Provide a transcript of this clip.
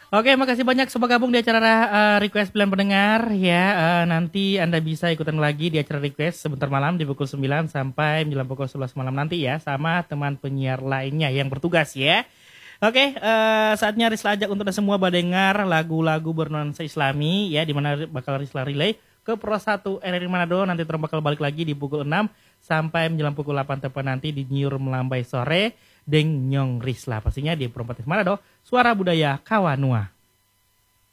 Oke, makasih banyak sudah gabung di acara request pilihan pendengar ya. Nanti Anda bisa ikutan lagi di acara request sebentar malam di pukul 9 sampai menjelang pukul 11 malam nanti ya sama teman penyiar lainnya yang bertugas ya. Oke, saatnya Risla ajak untuk semua mendengar lagu-lagu bernuansa Islami ya, di mana bakal Risla relay ke Pro 1 RRI Manado, nanti bakal balik lagi di pukul 6 sampai menjelang pukul 8 tepat nanti di Nyur Melambai sore Deng Nyong Risla pastinya di Pro 4 Manado, Suara Budaya Kawanua.